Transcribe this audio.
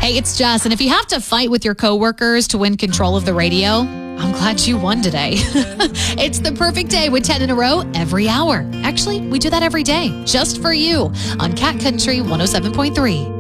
Hey, it's Jess, and if you have to fight with your coworkers to win control of the radio, I'm glad you won today. It's the perfect day with 10 in a row every hour. Actually, we do that every day, just for you, on Cat Country 107.3.